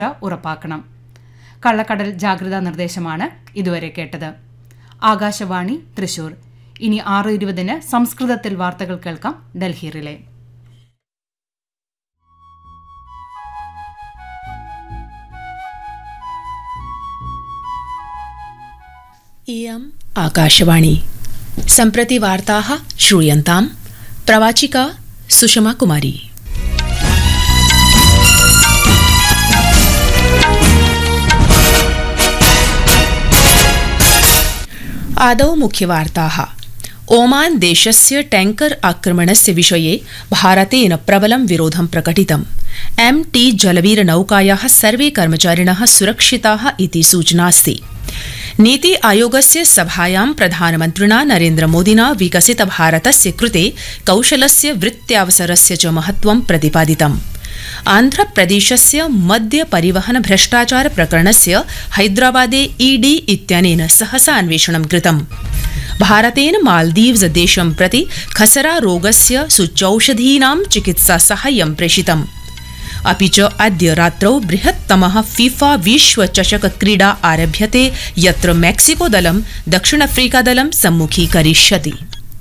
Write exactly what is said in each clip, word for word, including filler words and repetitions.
ഉറപ്പാക്കണം. കള്ളക്കടൽ ജാഗ്രതാ നിർദ്ദേശമാണ് ഇതുവരെ കേട്ടത്. ആകാശവാണി തൃശൂർ. ഇനി ആറ് ഇരുപതിന് സംസ്കൃതത്തിൽ വാർത്തകൾ കേൾക്കാം. ഡൽഹി റിലേ. इयम् आकाशवाणी. सम्प्रति वार्ताः श्रूयन्ताम्. प्रवाचिका सुषमा कुमारी. आदौ मुख्यवार्ताः. ओमान देशस्य टैंकर आक्रमणस्य विषये भारतेन प्रबलं विरोधं प्रकटितम्. एम टी जलवीर नौकायाः सर्वे कर्मचारिणः सुरक्षिताः इति सूचनास्ति. नीति आयोगस्य सभायां प्रधानमन्त्रिणा नरेन्द्रमोदिना विकसित भारतस्य कृते कौशलस्य वृत्त्यावसरस्य च महत्वं प्रतिपादितम्. आन्ध्रप्रदेशस्य मद्य परिवहन भ्रष्टाचार प्रकरणस्य हैदराबादे ईडी इत्यनेन सहसा अन्वेषणं कृतम्. भारतेन मालदीव्स देशं प्रति खसरा रोगस्य सूच्यौषधीनां चिकित्सा साहाय्यं प्रेषितम्. अपि च अद्य रात्रौ बृहत्तमः फीफा विश्व चषक क्रीडा आरभ्यते, यत्र मेक्सिको दलं दक्षिणाफ्रीका दलं सम्मुखीकरिष्यति.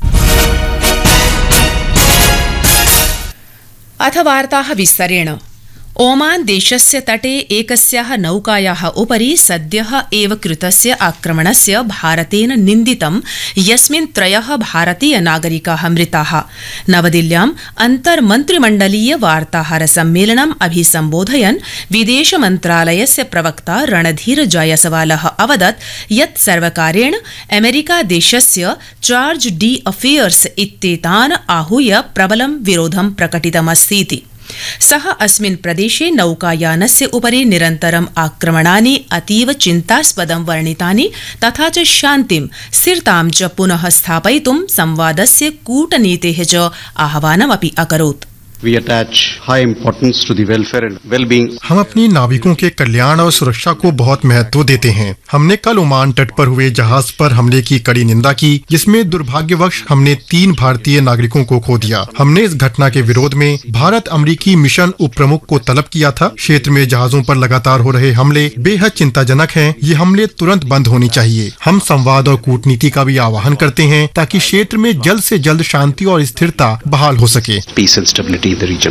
अथ वार्ताः विस्तरेण. ओमान देशस्य तटे एकस्याः नौकायाः उपरि सद्यः एव कृतस्य आक्रमणस्य भारतेन निन्दितं, यस्मिन् त्रयः भारतीय नागरिकाः मृताः. नवदिल्ल्याम् अन्तर्मन्त्रिमण्डलीय वार्ताहर सम्मेलनम् अभिसम्बोधयन् विदेश मन्त्रालयस्य प्रवक्ता रणधीर जयसवालः अवदत् यत् सर्वकारेण अमेरिका देशस्य चार्ज डी अफेयर्स इत्येतान् आहूय प्रबलं विरोधं प्रकटितमस्तीति. सः अस्मिन् प्रदेशे नौकायानस्य उपरि निरन्तरम् आक्रमणानि अतीव चिन्तास्पदं वर्णितानि, तथा च शान्तिं स्थिरतां च पुनः स्थापयितुं संवादस्य कूटनीतेः च आह्वानमपि अकरोत्. We attach high importance to the welfare and well-being. हम अपनी नाविकों के कल्याण और सुरक्षा को बहुत महत्व देते हैं. हमने कल ओमान तट पर हुए जहाज पर हमले की कड़ी निंदा की, जिसमें दुर्भाग्यवश हमने तीन भारतीय नागरिकों को खो दिया. हमने इस घटना के विरोध में भारत अमेरिकी मिशन उप प्रमुख को तलब किया था. क्षेत्र में जहाजों पर लगातार हो रहे हमले बेहद चिंताजनक हैं. ये हमले तुरंत बंद होने चाहिए. हम संवाद और कूटनीति का भी आह्वान करते हैं ताकि क्षेत्र में जल्द से जल्द शांति और स्थिरता बहाल हो सके. Peace and stability.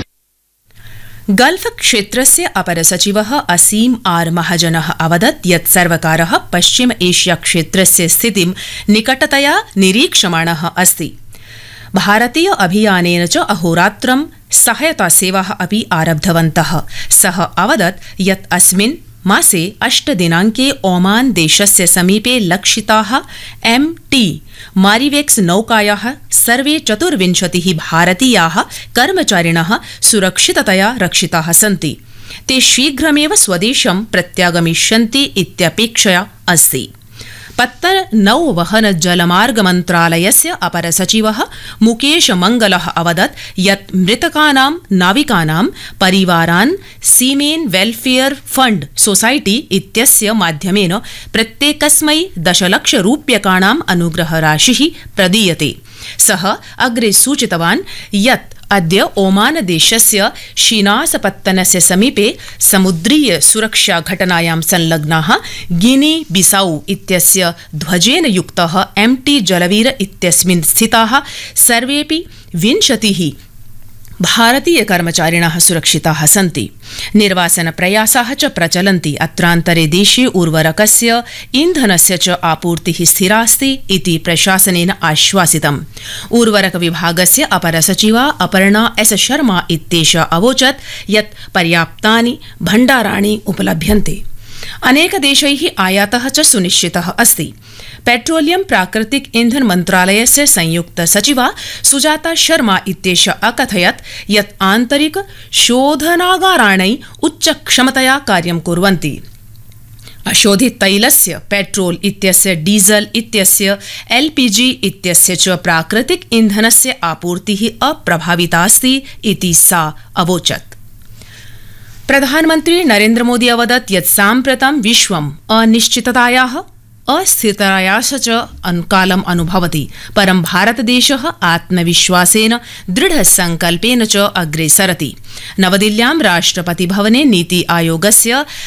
गल्फ क्षेत्रस्य अपर सचिवः असीम आर महाजनः अवदत् यत् सर्वकारः पश्चिम एशिया क्षेत्रस्य स्थितिं निकटतया निरीक्षमाणः अस्ति. भारतीय अभियानेन च अहोरात्रं सहायता सेवाः अपि आरब्धवन्तः. सः अवदत् यत् अस्मिन् मासे अष्ट दिनाङ्के ओमान देशस्य समीपे लक्षिताः एम टी मारिवेक्स नौकायाः सर्वे चतुर्विंशतिः भारतीयाः कर्मचारिणः सुरक्षिततया रक्षिताः सन्ति. ते शीघ्रमेव स्वदेशं प्रत्यागमिष्यन्ति इत्यपेक्षया अस्ति. पत्तन नौवहन जलमार्ग मन्त्रालयस्य अपर सचिवः मुकेश मंगलः अवदत् यत् मृतकानां नाविकानां परिवारान् सीमेन वेलफेयर फंड सोसाइटी इत्यस्य माध्यमेन प्रत्येकस्मै दशलक्ष रूप्यकाणाम् अनुग्रह राशिः प्रदीयते. सः अग्रे सूचितवान् यत् अद्य ओमान देशस्य शीनासपत्तनस्य समीपे समुद्रीय सुरक्षा घटनायां संलग्नाः गिनी बिसाउ इत्यस्य ध्वजेन युक्तः एम टी जलवीर इत्यस्मिन् स्थिताः सर्वेपि विंशतिः भारतीय कर्मचारिणः सुरक्षिताः सन्ति. निर्वासन प्रयासाः च प्रचलन्ति. अत्रान्तरे देशे उर्वरकस्य ईन्धनस्य च आपूर्तिः स्थिरास्ति इति प्रशासनेन आश्वासितम्. उर्वरक विभागस्य अपर सचिवा अपर्णा एस शर्मा इत्येषा अवोचत् यत् पर्याप्तानि भण्डाराणि उपलभ्यन्ते. अनेक देशैः आयातः च सुनिश्चितः अस्ति. पेट्रोलियम प्राकृतिक ईंधन मन्त्रालयस्य संयुक्त सचिवा सुजाता शर्मा इत्येषा अकथयत् यत् आन्तरिक शोधनागाराणि उच्चक्षमतया कार्यं कुर्वन्ति. अशोधित तैलस्य, पेट्रोल इत्यस्य, डीजल इत्यस्य, एलपीजी इत्यस्य च प्राकृतिक ईंधनस्य आपूर्तिः अप्रभावितास्ति इति सा अवोचत्. प्रधानमन्त्री नरेन्द्र मोदी अवदत् यत् साम्प्रतं विश्वम् अनिश्चिततायाः, अस्थिरतायाश्च कालम् अनुभवति, परं भारतदेशः आत्मविश्वासेन दृढसंकल्पेन च अग्रेसरति। नवदिल्ल्यां राष्ट्रपतिभवने नीति आयोगस्य